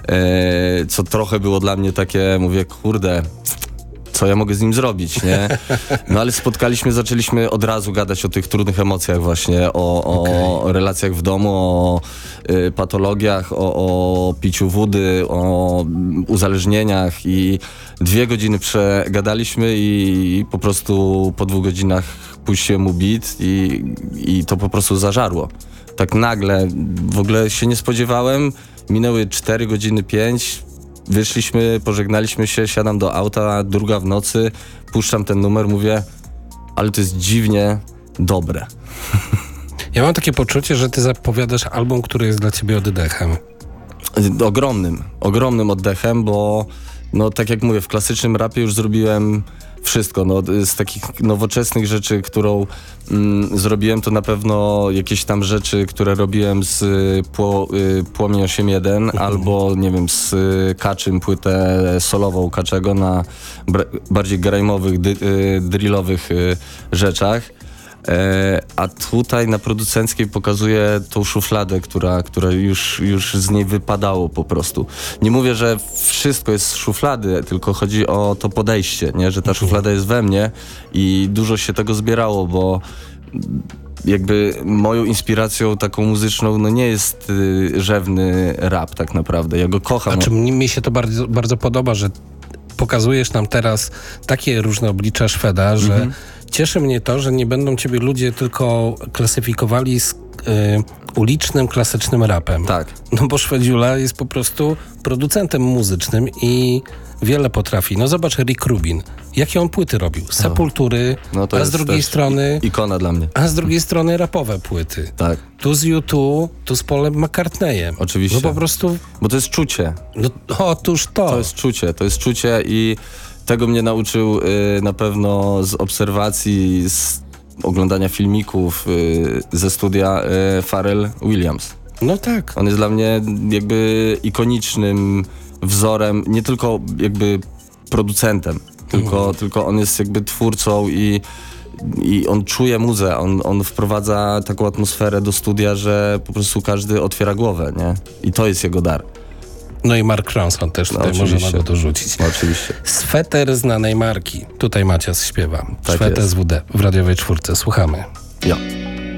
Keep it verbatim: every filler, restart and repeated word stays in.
e, co trochę było dla mnie takie, mówię, kurde, co ja mogę z nim zrobić, nie? No ale spotkaliśmy, zaczęliśmy od razu gadać o tych trudnych emocjach właśnie, o, o okay. relacjach w domu, o y, patologiach, o, o piciu wody, o uzależnieniach i dwie godziny przegadaliśmy i po prostu po dwóch godzinach puściłem mu beat i, i to po prostu zażarło. Tak nagle, w ogóle się nie spodziewałem, minęły cztery godziny, pięć. Wyszliśmy, pożegnaliśmy się, siadam do auta, druga w nocy, puszczam ten numer, mówię, ale to jest dziwnie dobre. Ja mam takie poczucie, że ty zapowiadasz album, który jest dla ciebie oddechem. Ogromnym, ogromnym oddechem, bo no tak jak mówię, w klasycznym rapie już zrobiłem wszystko. No, z takich nowoczesnych rzeczy, którą mm, zrobiłem, to na pewno jakieś tam rzeczy, które robiłem z pło, y, Płomień osiem jeden uh-huh. albo nie wiem, z Kaczym płytę solową Kaczego na br- bardziej grajmowych, dy, y, drillowych y, rzeczach. E, a tutaj na producenckiej pokazuję tą szufladę, która, która już, już z niej wypadało po prostu. Nie mówię, że wszystko jest z szuflady, tylko chodzi o to podejście, nie? Że ta szuflada jest we mnie i dużo się tego zbierało, bo jakby moją inspiracją taką muzyczną no nie jest y, rzewny rap tak naprawdę. Ja go kocham. Znaczy mi się to bardzo, bardzo podoba, że pokazujesz nam teraz takie różne oblicza Szweda, że mm-hmm. cieszy mnie to, że nie będą ciebie ludzie tylko klasyfikowali z y, ulicznym, klasycznym rapem. Tak. No bo Szwedziula jest po prostu producentem muzycznym i wiele potrafi. No zobacz Rick Rubin. Jakie on płyty robił? Sepultury, no to a z drugiej strony... ikona dla mnie. A z drugiej strony rapowe płyty. Tak. Tu z U dwa, tu z Paulem McCartneyem. Oczywiście. No po prostu... Bo to jest czucie. No otóż to. To jest czucie, to jest czucie i tego mnie nauczył y, na pewno z obserwacji, z oglądania filmików y, ze studia y, Pharrell Williams. No tak. On jest dla mnie jakby ikonicznym wzorem, nie tylko jakby producentem, tylko, mhm. tylko on jest jakby twórcą i, i on czuje muzę, on, on wprowadza taką atmosferę do studia, że po prostu każdy otwiera głowę, nie? I to jest jego dar. No i Mark Ronson też tutaj no, można go dorzucić. No, oczywiście. Sweter znanej marki. Tutaj Macias śpiewa. Tak Szwed S W D w radiowej czwórce. Słuchamy. Ja.